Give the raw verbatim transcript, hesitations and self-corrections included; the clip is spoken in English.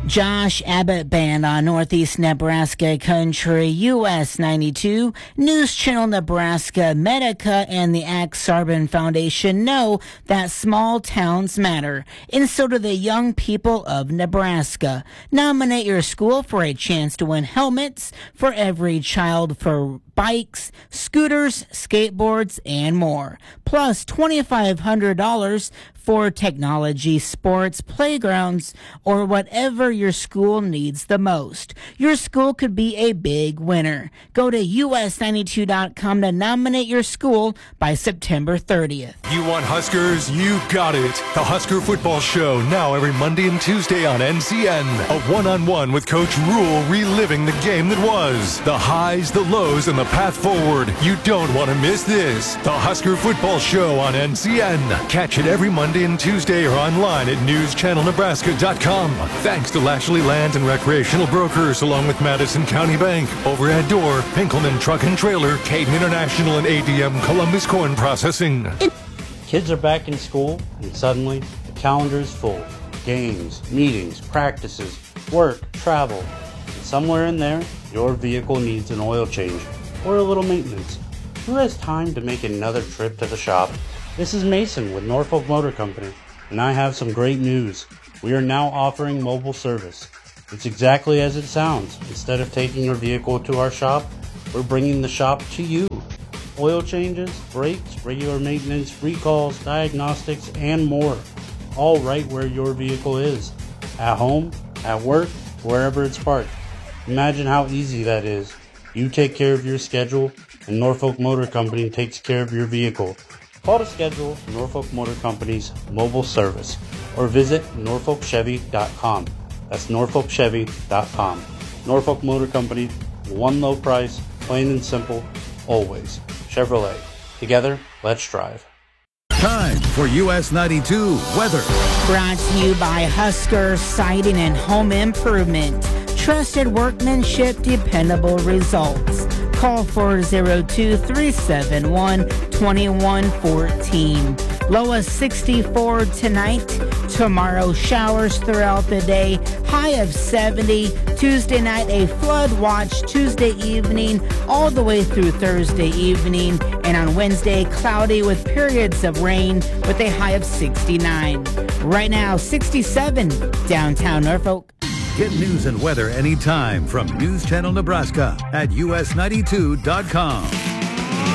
Josh Abbott Band on Northeast Nebraska Country, U S ninety-two, News Channel Nebraska, Medica, and the Axe Sarban Foundation know that small towns matter, and so do the young people of Nebraska. Nominate your school for a chance to win helmets for every child for bikes, scooters, skateboards, and more. Plus twenty-five hundred dollars for technology, sports, playgrounds, or whatever your school needs the most. Your school could be a big winner. Go to U S ninety-two dot com to nominate your school by September thirtieth. You want Huskers? You got it. The Husker Football Show, now every Monday and Tuesday on N C N. A one-on-one with Coach Rule, reliving the game that was. The highs, the lows, and the path forward. You don't want to miss this. The Husker Football Show on N C N. Catch it every Monday and Tuesday or online at news channel nebraska dot com. Thanks to Lashley Land and Recreational Brokers, along with Madison County Bank, Overhead Door, Pinkelman Truck and Trailer, Caden International, and A D M Columbus Corn Processing. Kids are back in school, and suddenly the calendar is full. Games, meetings, practices, work, travel. And somewhere in there, your vehicle needs an oil change or a little maintenance. Who has time to make another trip to the shop? This is Mason with Norfolk Motor Company, and I have some great news. We are now offering mobile service. It's exactly as it sounds. Instead of taking your vehicle to our shop, we're bringing the shop to you. Oil changes, brakes, regular maintenance, recalls, diagnostics, and more. All right where your vehicle is. At home, at work, wherever it's parked. Imagine how easy that is. You take care of your schedule, and Norfolk Motor Company takes care of your vehicle. Call to schedule Norfolk Motor Company's mobile service or visit norfolk chevy dot com. That's norfolk chevy dot com. Norfolk Motor Company, one low price, plain and simple, always. Chevrolet. Together, let's drive. Time for U S ninety-two weather. Brought to you by Husker Siding and Home Improvement. Trusted workmanship, dependable results. Call four oh two, three seven one, two one one four. Low of sixty-four tonight. Tomorrow, showers throughout the day. High of seventy. Tuesday night, a flood watch. Tuesday evening, all the way through Thursday evening. And on Wednesday, cloudy with periods of rain with a high of sixty-nine. Right now, sixty-seven downtown Norfolk. Get news and weather anytime from News Channel Nebraska at U S ninety-two dot com.